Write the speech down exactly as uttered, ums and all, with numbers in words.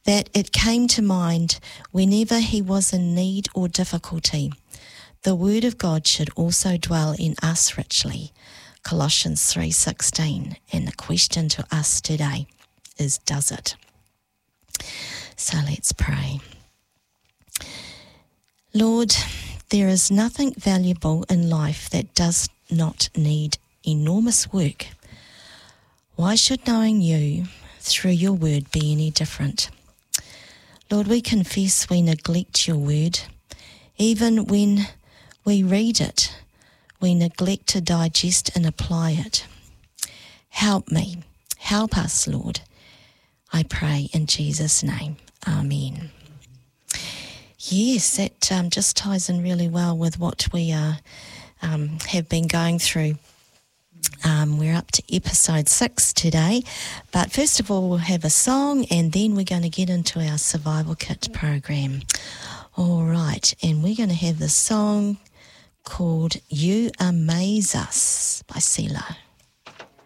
that it came to mind whenever he was in need or difficulty. The word of God should also dwell in us richly. Colossians three sixteen. And the question to us today is, does it? So let's pray. Lord, there is nothing valuable in life that does not need enormous work. Why should knowing you through your word be any different? Lord, we confess we neglect your word. Even when we read it, we neglect to digest and apply it. Help me. Help us, Lord. I pray in Jesus' name. Amen. Yes, that um, just ties in really well with what we uh, um, have been going through. Um, we're up to episode six today, but first of all we'll have a song and then we're going to get into our survival kit program. All right, and we're going to have the song called You Amaze Us by CeeLo.